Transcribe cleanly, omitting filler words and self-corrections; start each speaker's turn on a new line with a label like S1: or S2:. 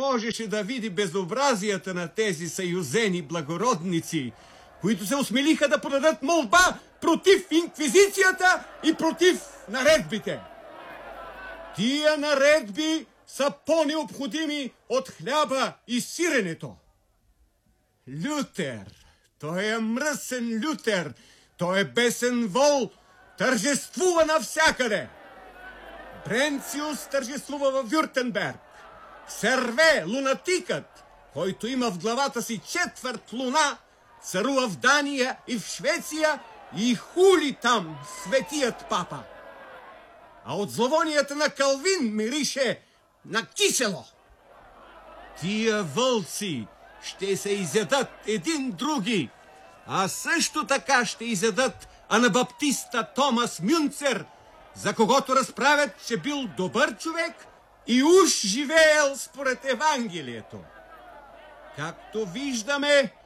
S1: можеше да види безобразията на тези съюзени благородници, които се осмелиха да подадат молба против инквизицията и против наредбите. Тия наредби са по-необходими от хляба и сиренето. Лютер, той е мръсен Лютер, той е бесен вол, тържествува навсякъде. Бренциус тържествува във Вюртенберг. Серве, лунатикът, който има в главата си четвърт луна, царува в Дания и в Швеция и хули там светият папа. А от зловонията на Калвин мирише на кисело. Тия вълци ще се изядат един други, а също така ще изядат анабаптиста Томас Мюнцер, за когото разправят, че бил добър човек и уж живеел според Евангелието. Както виждаме,